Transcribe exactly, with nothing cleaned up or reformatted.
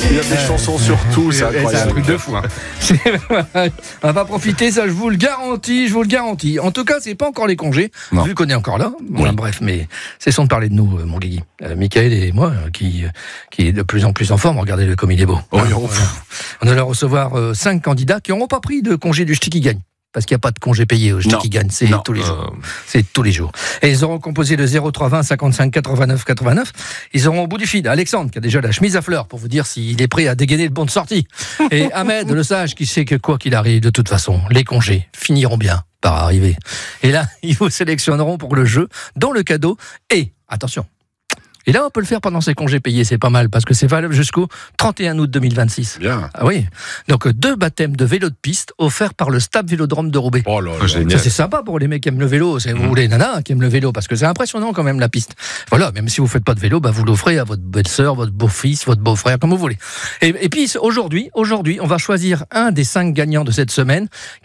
Il y a des chansons sur tout, c'est incroyable. C'est un truc de fou. Hein. On va profiter, ça je vous le garantis, je vous le garantis. En tout cas, c'est pas encore les congés, non. Vu qu'on est encore là. Bon, oui. Bref, mais cessons de parler de nous, mon Guigui. Euh, Michael et moi, qui, qui est de plus en plus en forme, regardez-le comme il est beau. Oh, hein, on, on allait recevoir euh, cinq candidats qui n'auront pas pris de congé du ch'ti qui gagne. Parce qu'il n'y a pas de congé payé au ch'ti qui gagne, c'est non, tous les euh... jours. C'est tous les jours. Et ils auront composé le zéro trois vingt cinquante-cinq quatre-vingt-neuf quatre-vingt-neuf. Ils auront au bout du fil Alexandre, qui a déjà la chemise à fleurs pour vous dire s'il est prêt à dégainer le bon de sortie. Et Ahmed, le sage, qui sait que quoi qu'il arrive, de toute façon, les congés finiront bien par arriver. Et là, ils vous sélectionneront pour le jeu, dont le cadeau est, attention, et là, on peut le faire pendant ces congés payés, c'est pas mal, parce que c'est valable jusqu'au trente et un août deux mille vingt-six. Bien. Ah oui. Donc, deux baptêmes de vélo de piste offerts par le Stade Vélodrome de Roubaix. Oh là là. Ça, c'est sympa pour les mecs qui aiment le vélo, c'est vous, mmh. les nanas qui aiment le vélo, parce que c'est impressionnant quand même, la piste. Voilà, même si vous faites pas de vélo, bah, vous l'offrez à votre belle-sœur, votre beau-fils, votre beau-frère, comme vous voulez. Et, et puis, aujourd'hui, aujourd'hui, on va choisir un des cinq gagnants de cette semaine,